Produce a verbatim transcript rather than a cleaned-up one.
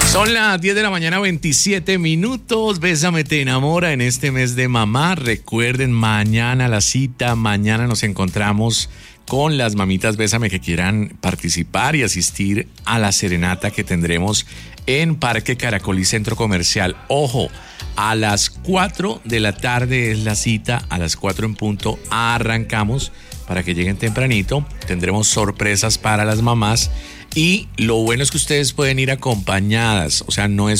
Son las diez de la mañana, veintisiete minutos. Bésame te enamora en este mes de mamá. Recuerden, mañana la cita, mañana nos encontramos con las mamitas Bésame que quieran participar y asistir a la serenata que tendremos en Parque Caracol y Centro Comercial. Ojo, a las cuatro de la tarde es la cita, a las cuatro en punto arrancamos para que lleguen tempranito. Tendremos sorpresas para las mamás y lo bueno es que ustedes pueden ir acompañadas, o sea, no es